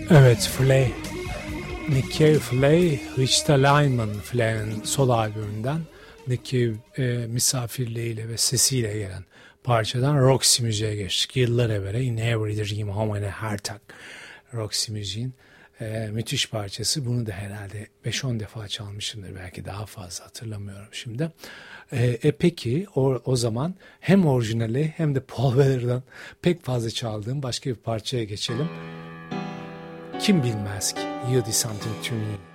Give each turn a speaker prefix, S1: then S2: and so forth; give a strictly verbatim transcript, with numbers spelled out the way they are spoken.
S1: Evet, Flay. Nick Cave Flay, Rich Lyman Flay'ın solo albümünden Nick Cave e, misafirliğiyle ve sesiyle gelen parçadan Roxy müziğe geçtik. Yıllar evvel In Every Dream Home in a Heart Attack. Roxy müziğin e, müthiş parçası. Bunu da herhalde beş on defa çalmışımdır, belki daha fazla, hatırlamıyorum şimdi. E, e peki o, o zaman hem orijinali hem de Paul Weller'dan pek fazla çaldığım başka bir parçaya geçelim. Kim bilmez ki You Did Something To Me.